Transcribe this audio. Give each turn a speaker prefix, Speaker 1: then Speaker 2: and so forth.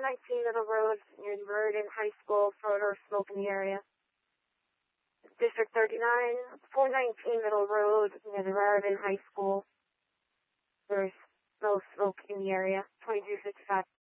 Speaker 1: 419 Middle Road near the Meriden High School, further smoke in the area. District 39, 419 Middle Road near the Meriden High School. There's no smoke in the area. 2255.